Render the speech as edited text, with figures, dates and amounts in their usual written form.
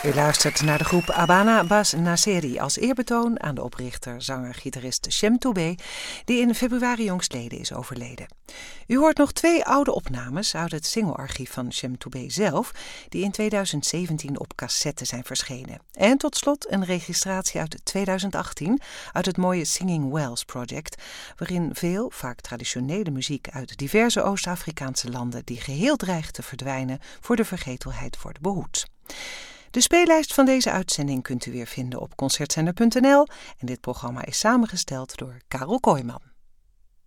U luistert naar de groep Abana Bas Nasseri als eerbetoon aan de oprichter, zanger, gitarist Chem Toubé, die in februari jongstleden is overleden. U hoort nog 2 oude opnames uit het singlearchief van Chem Toubé zelf, die in 2017 op cassette zijn verschenen. En tot slot een registratie uit 2018 uit het mooie Singing Wells Project, waarin veel, vaak traditionele muziek uit diverse Oost-Afrikaanse landen die geheel dreigt te verdwijnen voor de vergetelheid wordt behoed. De speellijst van deze uitzending kunt u weer vinden op concertzender.nl en dit programma is samengesteld door Karel Kooijman.